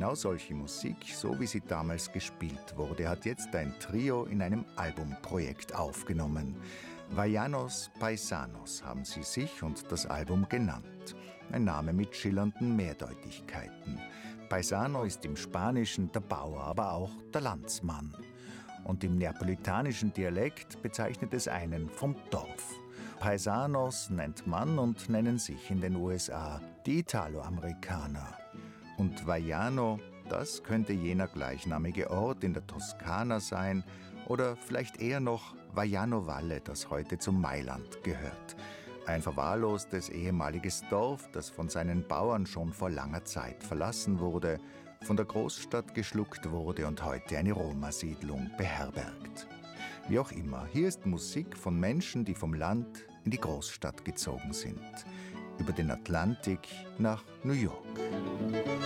genau solche Musik, so wie sie damals gespielt wurde, hat jetzt ein Trio in einem Albumprojekt aufgenommen. Vallanos Paisanos haben sie sich und das Album genannt. Ein Name mit schillernden Mehrdeutigkeiten. Paisano ist im Spanischen der Bauer, aber auch der Landsmann. Und im neapolitanischen Dialekt bezeichnet es einen vom Dorf. Paisanos nennt man und nennen sich in den USA die Italoamerikaner. Und Vallano, das könnte jener gleichnamige Ort in der Toskana sein oder vielleicht eher noch Vallano Valle, das heute zu Mailand gehört. Ein verwahrlostes ehemaliges Dorf, das von seinen Bauern schon vor langer Zeit verlassen wurde, von der Großstadt geschluckt wurde und heute eine Roma-Siedlung beherbergt. Wie auch immer, hier ist Musik von Menschen, die vom Land in die Großstadt gezogen sind. Über den Atlantik nach New York.